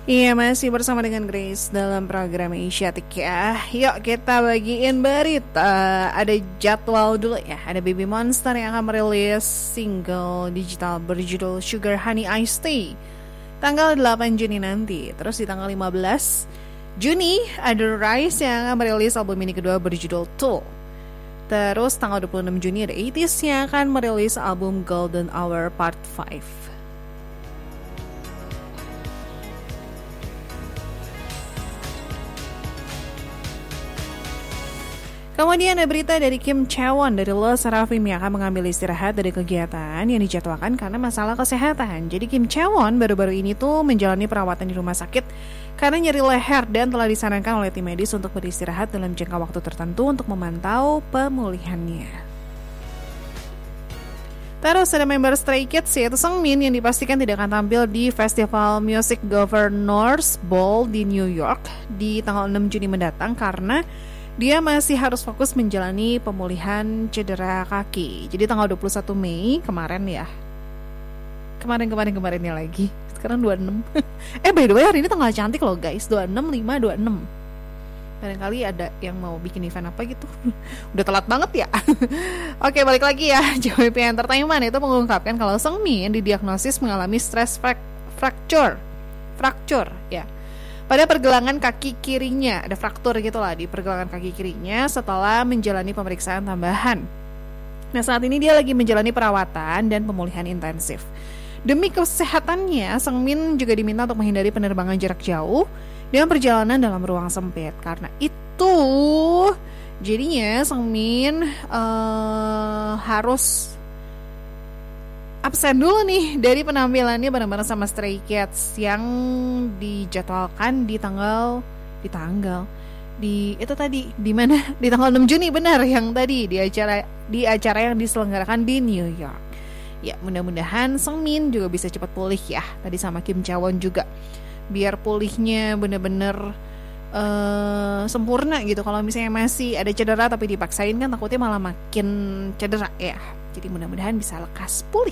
Iya, masih bersama dengan Grace dalam program Asiatic ya. Yuk kita bagiin berita. Ada jadwal dulu ya. Ada Baby Monster yang akan merilis single digital berjudul Sugar Honey Iced Tea tanggal 8 Juni nanti. Terus di tanggal 15 Juni ada Rise yang akan merilis album ini kedua berjudul Tool. Terus tanggal 26 Juni ada 80s yang akan merilis album Golden Hour Part 5. Kemudian ada berita dari Kim Chaewon dari LE SSERAFIM yang akan mengambil istirahat dari kegiatan yang dijadwalkan karena masalah kesehatan. Jadi Kim Chaewon baru-baru ini tuh menjalani perawatan di rumah sakit karena nyeri leher dan telah disarankan oleh tim medis untuk beristirahat dalam jangka waktu tertentu untuk memantau pemulihannya. Terus ada member Stray Kids yaitu Seungmin yang dipastikan tidak akan tampil di Festival Music Governors Ball di New York di tanggal 6 Juni mendatang karena dia masih harus fokus menjalani pemulihan cedera kaki. Jadi tanggal 21 Mei kemarin ya. Kemarinnya lagi. Sekarang 26. By the way hari ini tanggal cantik loh guys. 26, 5, 26. Barangkali ada yang mau bikin event apa gitu. Udah telat banget ya. Oke, balik lagi ya. JYP Entertainment itu mengungkapkan kalau Seungmin didiagnosis mengalami stress fracture ya. Pada pergelangan kaki kirinya, ada fraktur gitulah di pergelangan kaki kirinya setelah menjalani pemeriksaan tambahan. Nah saat ini dia lagi menjalani perawatan dan pemulihan intensif. Demi kesehatannya, Seungmin juga diminta untuk menghindari penerbangan jarak jauh dan perjalanan dalam ruang sempit. Karena itu, jadinya Seungmin harus absen dulu nih dari penampilannya bareng-bareng sama Stray Kids yang dijadwalkan di tanggal di mana di tanggal 6 Juni benar yang tadi di acara yang diselenggarakan di New York. Ya, mudah-mudahan Seungmin juga bisa cepat pulih ya. Tadi sama Kim Chaewon juga biar pulihnya benar-benar sempurna gitu. Kalau misalnya masih ada cedera tapi dipaksain kan takutnya malah makin cedera ya. Jadi mudah-mudahan bisa lekas pulih.